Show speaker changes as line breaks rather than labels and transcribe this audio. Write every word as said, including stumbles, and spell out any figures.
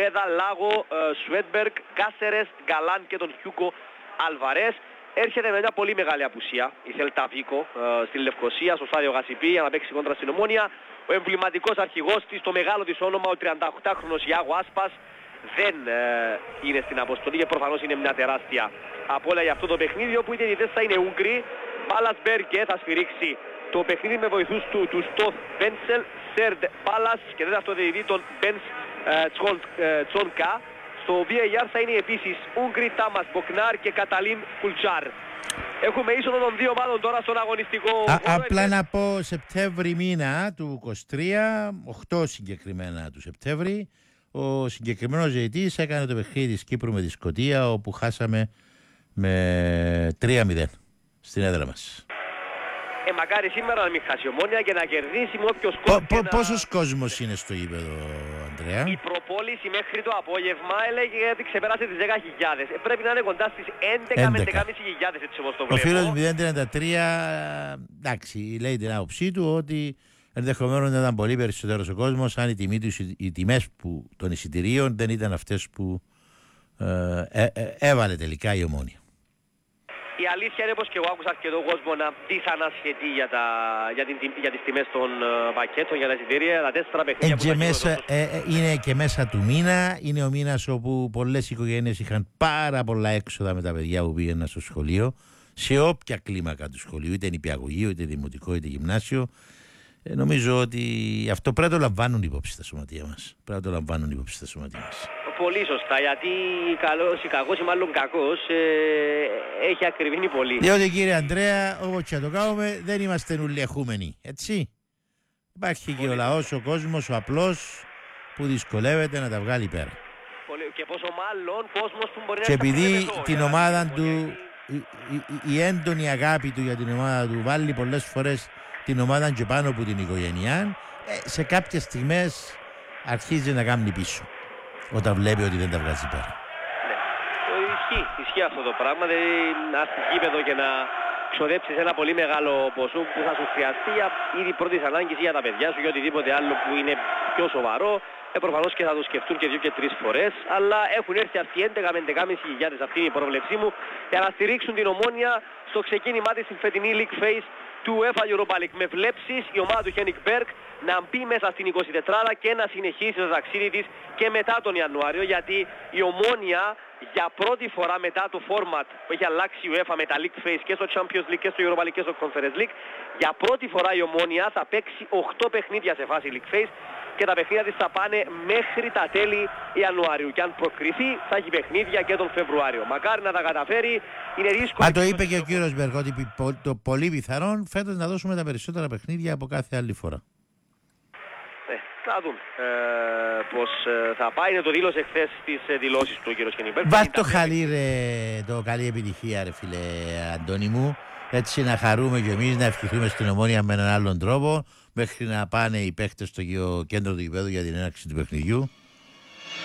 Ρουέδα, Λάγο, Σουέτμπεργκ, Κάσερες, Γκαλάν και τον Χιούγκο Αλβαρές. Έρχεται με μια πολύ μεγάλη απουσία η Σέλτα Βίκο ε, στην Λευκοσία, στο στάδιο Γασιπί, για να παίξει κόντρα στην Ομόνια. Ο εμβληματικός αρχηγός της, το μεγάλο της όνομα, ο τριανταοκτάχρονος Ιάγο Άσπας, δεν ε, είναι στην αποστολή και προφανώς είναι μια τεράστια απώλεια για αυτό το παιχνίδι, όπου οι διαιτητές θα είναι Ούγγροι. Πάλας Μπέργκε θα σφυρίξει το παιχνίδι με βοηθούς του, του Στοθ Μπένσελ, Σέρντ Πάλας και τέταρτο διαιτητή τον Μπένς ε, Τσόνκα. Στο βι έι αρ θα είναι επίσης Ούγγροι, Τάμας Μποκνάρ και Καταλίν Κουλτσάρ. Έχουμε είσοδο των δύο ομάδων τώρα στον αγωνιστικό
Α,
χώρο.
Απλά να πω Σεπτέμβρη μήνα του είκοσι τρία, οκτώ συγκεκριμένα του Σεπτέμβρη, ο συγκεκριμένος διαιτητής έκανε το παιχνίδι της Κύπρου με τη Σκωτία, όπου χάσαμε με τρία μηδέν στην έδρα μας.
Ε, μακάρι σήμερα να μην χάσει η Ομόνια και να κερδίσει με όποιος
Πο,
κόσμο.
πο,
να...
Πόσος κόσμος είναι στο γήπεδο, Ανδρέα?
Η προπόληση μέχρι το απόγευμα έλεγε ότι ξεπέρασε τις δέκα χιλιάδες. Ε, πρέπει να είναι κοντά στις έντεκα με έντεκα χιλιάδες πεντακόσιες έτσι όπως το βλέπω.
Ο φίλος μηδέν τριάντα τρία, εντάξει, λέει την άποψή του ότι ενδεχομένως να ήταν πολύ περισσότερος ο κόσμος αν οι, τιμή τους, οι τιμές που, των εισιτηρίων δεν ήταν αυτές που ε, ε, ε, έβαλε τελικά η Ομόνια.
Η αλήθεια είναι πως και εγώ άκουσα αρκετό κόσμο να δυσανασχετεί για, τα, για, την, για τις τιμές των uh, πακέτων, για τα εισιτήρια, τα τέσσερα παιχνίδια
Ε,
που
και
θα
μέσα,
γίνουν.
ε, ε, είναι και μέσα του μήνα, είναι ο μήνας όπου πολλές οικογένειες είχαν πάρα πολλά έξοδα με τα παιδιά που πήγαιναν στο σχολείο, σε όποια κλίμακα του σχολείου, είτε νηπιαγωγείο, είτε δημοτικό, είτε γυμνάσιο. Ε, νομίζω ότι αυτό πρέπει να το λαμβάνουν υπόψη στα σωματεία μας. Πρέπει να το λαμβάνουν υπόψη στα σωματεία μας.
Πολύ σωστά, γιατί καλός ή κακός ή μάλλον κακός ε, έχει ακριβήνει πολύ.
Διότι κύριε Ανδρέα, όπως και να το κάνουμε, δεν είμαστε νουλιαχούμενοι, έτσι. Υπάρχει και ο λαός, ο κόσμος, ο απλός, που δυσκολεύεται να τα βγάλει πέρα.
Πολύ, και πόσο μάλλον κόσμος που μπορεί
Και
να
επειδή
εδώ,
την
για
ομάδα
να...
του, η, η, η έντονη αγάπη του για την ομάδα του βάλει πολλές φορές την ομάδα και πάνω από την οικογένειά, ε, σε κάποιες στιγμές αρχίζει να κάνει πίσω, όταν βλέπει ότι δεν τα βγάζει πέρα.
Ναι. Ισχύει, ισχύει αυτό το πράγμα, δηλαδή να έρθει γήπεδο και να ξοδέψεις ένα πολύ μεγάλο ποσό που θα σου χρειαστεί για ήδη πρώτης ανάγκης ή για τα παιδιά σου ή οτιδήποτε άλλο που είναι πιο σοβαρό. Ε, προφανώς και θα το σκεφτούν και δύο και τρεις φορές, αλλά έχουν έρθει αυτοί έντεκα με έντεκα χιλιάδες, αυτή είναι η πρόβλεψή μου, για να στηρίξουν την Ομόνια στο ξεκίνημά της στην φετινή League Phase του UEFA Europa League. Με βλέψεις η ομάδα του Χένικ Μπέργκ να μπει μέσα στην εικοσιτετράρα και να συνεχίσει το ταξίδι της και μετά τον Ιανουάριο, γιατί η Ομόνια για πρώτη φορά μετά το format που έχει αλλάξει η UEFA με τα League Phase και στο Champions League και στο Europa League και στο Conference League, για πρώτη φορά η Ομόνια θα παίξει οκτώ παιχνίδια σε φάση League Phase και τα παιχνίδια της θα πάνε μέχρι τα τέλη Ιανουαρίου. Και αν προκριθεί θα έχει παιχνίδια και τον Φεβρουάριο. Μακάρι να τα καταφέρει, είναι δύσκολο.
Μα το είπε και ο κύριος Μπέργκ ότι το πολύ πιθανόν φέτος να δώσουμε τα περισσότερα παιχνίδια από κάθε άλλη φορά.
Ε, θα δούμε ε, πως ε, θα πάει. Είναι το δήλωσε χθες στις ε, δηλώσεις του ο κύριος Χένικ.
Βάζ' το χαλί ρε, το καλή επιτυχία ρε φίλε Αντώνη μου. Έτσι να χαρούμε κι εμείς, να ευχηθούμε στην Ομόνια με έναν άλλον τρόπο, μέχρι να πάνε οι παίχτες στο κέντρο του γηπέδου για την έναρξη του παιχνιδιού.